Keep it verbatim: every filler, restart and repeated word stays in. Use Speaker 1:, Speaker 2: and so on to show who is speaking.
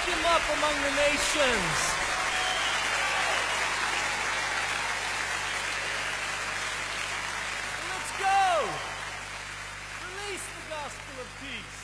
Speaker 1: him up among the nations. Let's go! Release the gospel of peace.